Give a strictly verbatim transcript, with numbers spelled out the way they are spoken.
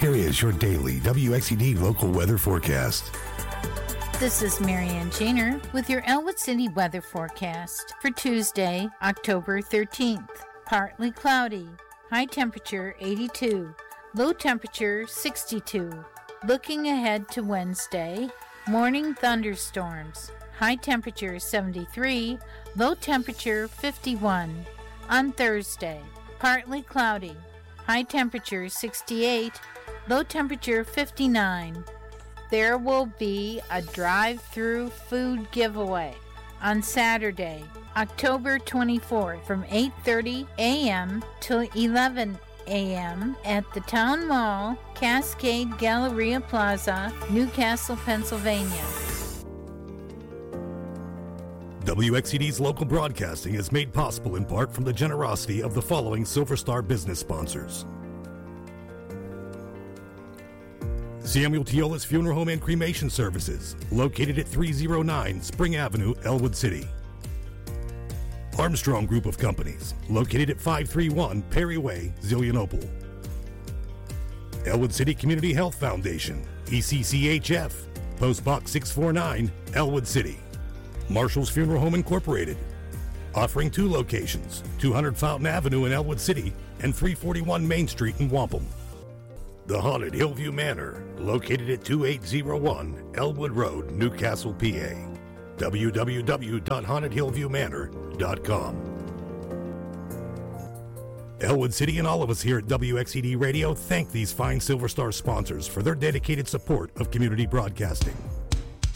Here is your daily W X C D local weather forecast. This is Marianne Janer with your Elwood City weather forecast for Tuesday, October thirteenth. Partly cloudy, high temperature eighty-two, low temperature sixty-two. Looking ahead to Wednesday, morning thunderstorms, high temperature seventy-three, low temperature fifty-one. On Thursday, partly cloudy, high temperature sixty-eight, low temperature fifty-nine. There will be a drive-through food giveaway on Saturday, October twenty-fourth from eight thirty a.m. till eleven a.m. at the Town Mall, Cascade Galleria Plaza, Newcastle, Pennsylvania. W X C D's local broadcasting is made possible in part from the generosity of the following Silver Star business sponsors. Samuel Teola's Funeral Home and Cremation Services, located at three oh nine Spring Avenue, Elwood City. Armstrong Group of Companies, located at five thirty-one Perry Way, Zillionople. Elwood City Community Health Foundation, E C C H F, Post Box six forty-nine, Elwood City. Marshall's Funeral Home Incorporated, offering two locations, two hundred Fountain Avenue in Elwood City and three forty-one Main Street in Wampum. The Haunted Hillview Manor, located at twenty-eight oh one Elwood Road, Newcastle, P A. w w w dot haunted hillview manor dot com. Elwood City and all of us here at W X C D Radio thank these fine Silver Star sponsors for their dedicated support of community broadcasting.